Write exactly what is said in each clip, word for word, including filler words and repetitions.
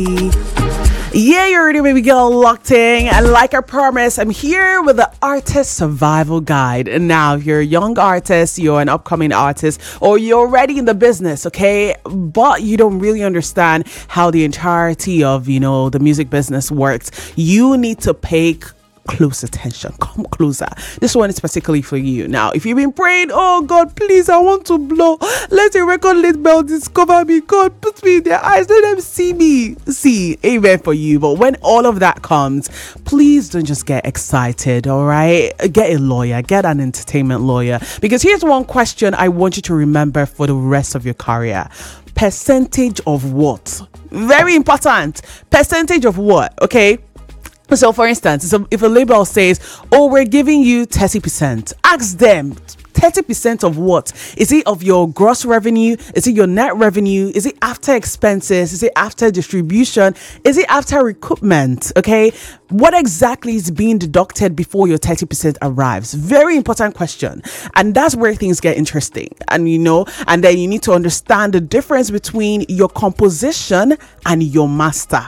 Yeah, you already baby girl locked in, and like I promised, I'm here with the artist survival guide. And now, if you're a young artist, you're an upcoming artist, or you're already in the business, okay, but you don't really understand how the entirety of, you know, the music business works, you need to pay close attention. Come closer. This one is particularly for you. Now, if you've been praying, oh God, please, I want to blow, let a record label discover me, God, put me in their eyes, let them see me. See, amen for you. But when all of that comes, please don't just get excited. All right, get a lawyer, get an entertainment lawyer, because here's one question I want you to remember for the rest of your career. Percentage of what? Very important. Percentage of what? Okay. So, for instance, so if a label says, oh, we're giving you thirty percent, ask them, thirty percent of what? Is it of your gross revenue? Is it your net revenue? Is it after expenses? Is it after distribution? Is it after recoupment? Okay. What exactly is being deducted before your thirty percent arrives? Very important question. And that's where things get interesting. And, you know, and then you need to understand the difference between your composition and your master.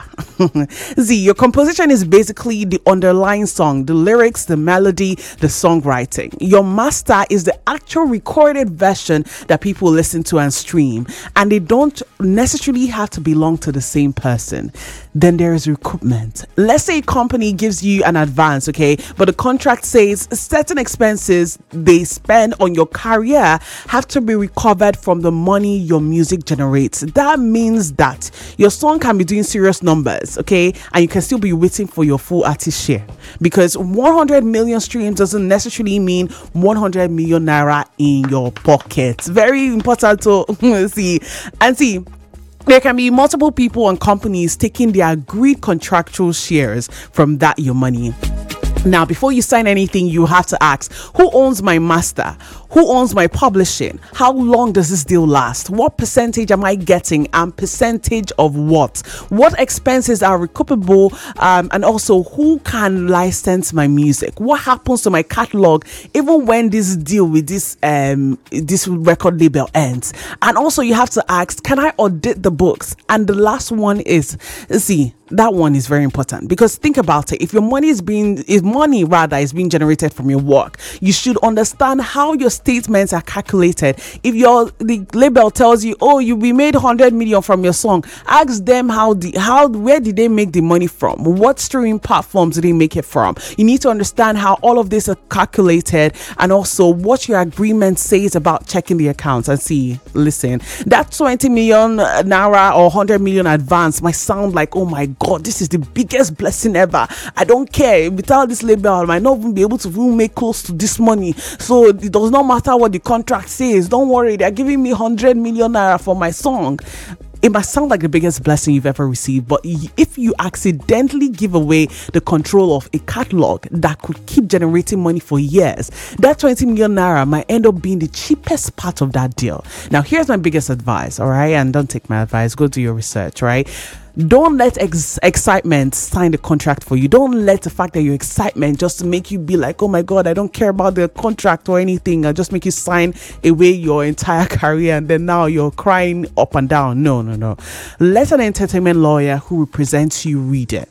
See, your composition is basically the underlying song, the lyrics, the melody, the songwriting. Your master is the actual recorded version that people listen to and stream. And they don't necessarily have to belong to the same person. Then there is recoupment. Let's say a company gives you an advance, okay, but the contract says certain expenses they spend on your career have to be recovered from the money your music generates. That means that your song can be doing serious numbers, okay, and you can still be waiting for your full artist share, because one hundred million streams doesn't necessarily mean one hundred million naira in your pocket. Very important to see. And see, there can be multiple people and companies taking their agreed contractual shares from that your money. Now, before you sign anything, you have to ask, who owns my master? Who owns my publishing? How long does this deal last? What percentage am I getting, and percentage of what? What expenses are recoupable? Um, and also, who can license my music? What happens to my catalog even when this deal with this um this record label ends? And also, you have to ask, can I audit the books? And the last one is, see, that one is very important, because think about it. If your money is being, if money rather is being generated from your work, you should understand how your statements are calculated. If your the label tells you, oh, you we made one hundred million from your song, ask them how the how where did they make the money from? What streaming platforms did they make it from? You need to understand how all of this are calculated, and also what your agreement says about checking the accounts. And see, listen, that twenty million naira or one hundred million advance might sound like, oh my God, this is the biggest blessing ever. I don't care. Without this label, I might not even be able to even make close to this money. So it does not matter what the contract says. Don't worry, they're giving me one hundred million naira for my song. It might sound like the biggest blessing you've ever received, but if you accidentally give away the control of a catalog that could keep generating money for years, that twenty million naira might end up being the cheapest part of that deal. Now, here's my biggest advice, all right? And don't take my advice, go do your research, right? Don't let ex- excitement sign the contract for you. Don't let the fact that your excitement just to make you be like, oh my God, I don't care about the contract or anything. I'll just make you sign away your entire career, and then now you're crying up and down. No, no, no. Let an entertainment lawyer who represents you read it.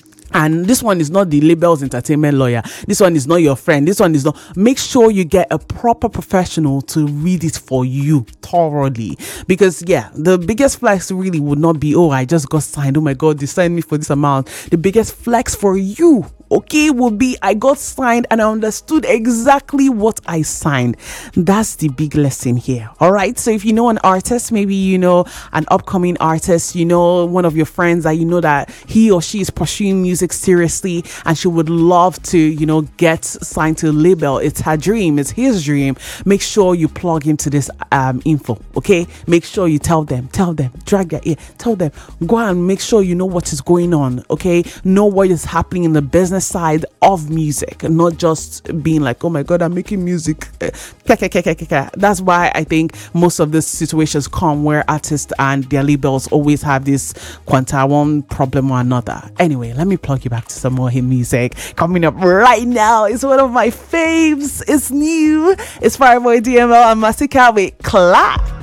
And this one is not the label's entertainment lawyer. This one is not your friend. This one is not. Make sure you get a proper professional to read it for you thoroughly. Because, yeah, the biggest flex really would not be, oh, I just got signed. Oh, my God, they signed me for this amount. The biggest flex for you, okay, will be I got signed and I understood exactly what I signed. That's the big lesson here. All right. So if you know an artist, maybe you know an upcoming artist, you know one of your friends that you know that he or she is pursuing music seriously and she would love to, you know, get signed to a label. It's her dream. It's his dream. Make sure you plug into this um info. Okay. Make sure you tell them, tell them, drag their ear, tell them, go and make sure you know what is going on. Okay. Know what is happening in the business side of music, and not just being like, oh my God, I'm making music. That's why I think most of these situations come where artists and their labels always have this quanta one problem or another. Anyway, let me plug you back to some more hit music coming up right now. It's one of my faves. It's new. It's Fireboy D M L and Masika with Clap.